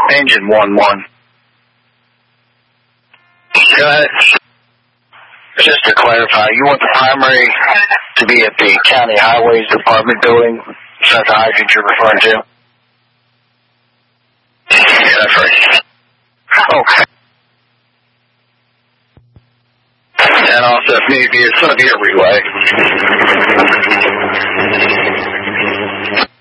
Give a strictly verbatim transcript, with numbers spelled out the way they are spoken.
Engine one one. Good. Just to clarify, you want the primary to be at the County Highways Department building? Is that the hydrant you're referring to? Yeah, that's right. Okay. And also, if need be, it's going to be a relay.